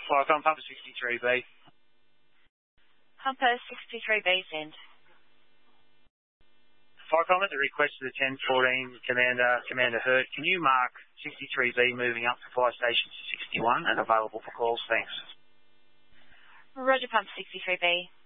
Flycom, Pumper 63B. Pumper 63B, send. Flycom, at the request of the 1014 Commander Hurt, can you mark 63B moving up to Flight Station 61 and available for calls? Thanks. Roger, Pumper 63B.